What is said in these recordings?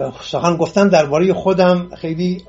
سخن گفتن درباره خودم خیلی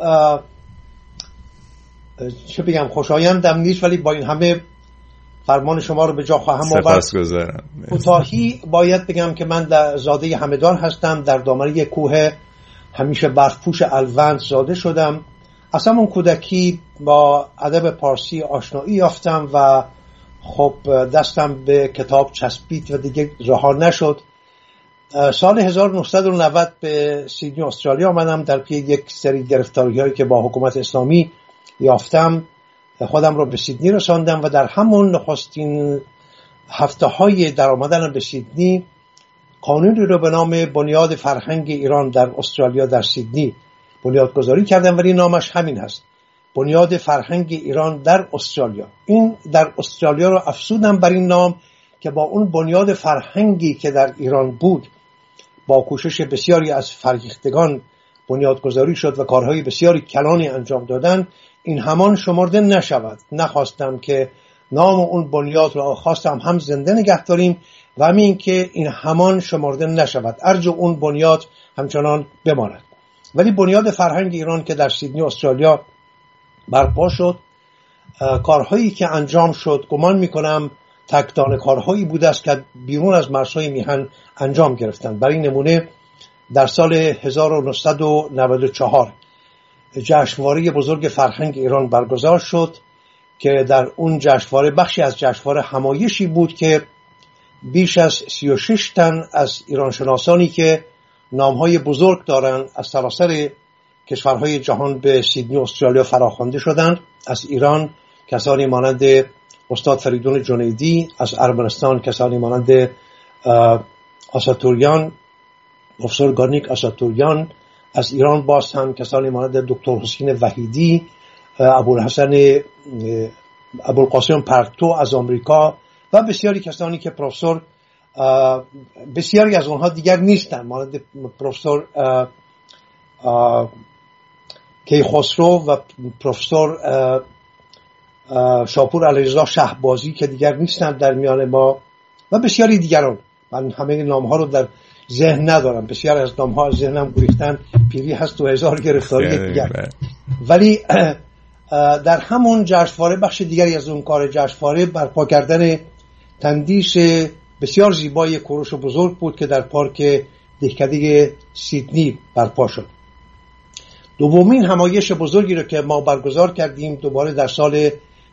چه بگم خوشایندم نیست، ولی با این همه فرمان شما رو به جا خواهم آورد. سپاسگزارم. کوتاهی باید بگم که من زاده همدان هستم، در دامنه یک کوه همیشه برفپوش الوند زاده شدم. از همون کودکی با ادب پارسی آشنایی یافتم و خب دستم به کتاب چسبید و دیگه رها نشد. سال 1990 به سیدنی استرالیا آمدم. در پی یک سری گرفتاری‌هایی که با حکومت اسلامی یافتم خودم رو به سیدنی رساندم و در همون نخستین هفته‌های در آمدن به سیدنی قانونی رو به نام بنیاد فرهنگ ایران در استرالیا در سیدنی بنیادگذاری کردم، ولی نامش همین هست، بنیاد فرهنگ ایران در استرالیا. این در استرالیا رو افزودم بر این نام که با اون بنیاد فرهنگی که در ایران بود با کوشش بسیاری از فرهیختگان بنیادگذاری شد و کارهای بسیاری کلانی انجام دادن، این همان شمرده نشود. نخواستم که نام اون بنیاد را خواستم هم زنده نگه داریم و همین که این همان شمرده نشود، ارج اون بنیاد همچنان بماند. ولی بنیاد فرهنگ ایران که در سیدنی استرالیا برپا شد، کارهایی که انجام شد گمان میکنم تکدان کارهایی بوده است که بیرون از مرزهای میهن انجام گرفتند. برای نمونه در سال 1994 جشنواره بزرگ فرهنگ ایران برگزار شد که در اون جشنواره بخشی از جشنواره همایشی بود که بیش از 36 تن از ایرانشناسانی که نامهای بزرگ دارند از سراسر کشورهای جهان به سیدنی استرالیا فراخوانده شدند. از ایران کسانی مانند استاد فریدون جنیدی، از ارمنستان کسانی مانند آساتوریان، پروفسور گارنیک آساتوریان، از ایران باز هم کسانی مانند دکتر حسین وحیدی، ابوالقاسم پرتو از آمریکا و بسیاری کسانی که پروفسور بسیاری از اونها دیگر نیستن، مانند پروفسور کیخسرو و پروفسور شاپور علیرضا شهبازی که دیگر نیستند در میان ما و بسیاری دیگران. من همه نامها رو در ذهن ندارم، بسیار از نامها از ذهنم گریختن، پیری هست و هزار گرفتاری دیگر. ولی در همون جشنواره بخش دیگری از اون کار جشنواره برپا کردن تندیس بسیار زیبای کوروش بزرگ بود که در پارک دهکده سیدنی برپا شد. دومین همایش بزرگی رو که ما برگزار کردیم دوباره در سال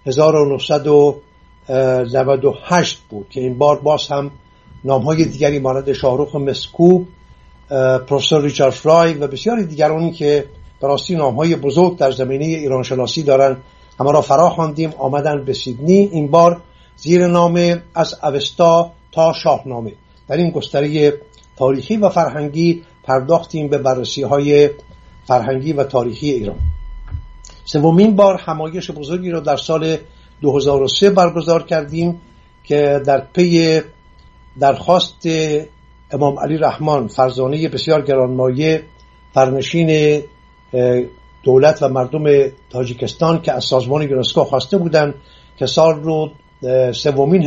1998 بود که این بار باز هم نامهای دیگری مانند شاهرخ مسکوب، پروفسور ریچارد فرای و بسیاری دیگرانی که براستی نامهای بزرگ در زمینه ایران شناسی دارن همه را فرا خواندیم آمدن به سیدنی. این بار زیر نام از اوستا تا شاهنامه در این گستره تاریخی و فرهنگی پرداختیم به بررسی‌های فرهنگی و تاریخی ایران. سومین بار همایش بزرگی را در سال 2003 برگزار کردیم که در پی درخواست امام علی رحمان، فرزانه بسیار گرانمایه فرنشین دولت و مردم تاجیکستان که از سازمان یونسکو خواسته بودند که سال رو سومین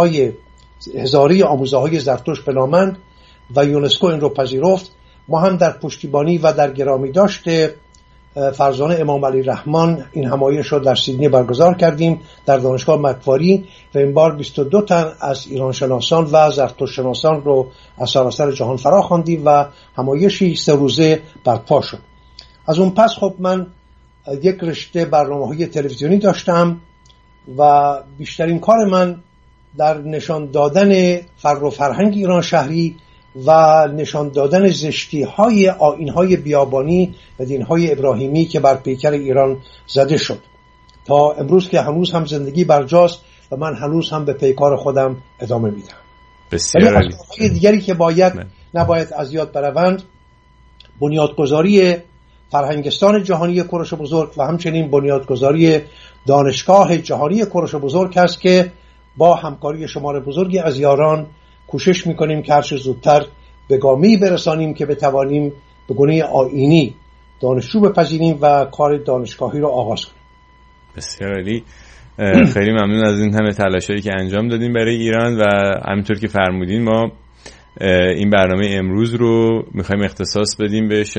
هزاره آموزه‌های زرتشت بنامند و یونسکو این رو پذیرفت. ما هم در پشتیبانی و در گرامی داشته فرزانه امام علی رحمان این همایش رو در سیدنی برگزار کردیم در دانشگاه مکواری و این بار 22 تن از ایران شناسان و زرتشت شناسان رو از سراسر جهان فرا خواندیم و همایشی 3 روزه برپا شد. از اون پس خب من یک رشته برنامه‌های تلویزیونی داشتم و بیشترین کار من در نشان دادن فر و فرهنگ ایران شهری و نشان دادن زشتی‌های آیین‌های بیابانی و دین‌های ابراهیمی که بر پیکر ایران زده شد تا امروز که هنوز هم زندگی برجاست و من هنوز هم به پیکار خودم ادامه میدم. بسیار عالی. دیگری که نباید از یاد بروند بنیادگذاری فرهنگستان جهانی کوروش بزرگ و همچنین بنیادگذاری دانشگاه جهانی کوروش بزرگ است که با همکاری شمار بزرگی از یاران کوشش میکنیم که هرچه زودتر به گامی برسانیم که بتوانیم به گونه آیینی دانشجو بپذیریم و کار دانشگاهی رو آغاز کنیم. بسیار عالی. خیلی ممنون از این همه تلاشایی که انجام دادیم برای ایران و همینطور که فرمودین ما این برنامه امروز رو میخوایم اختصاص بدیم به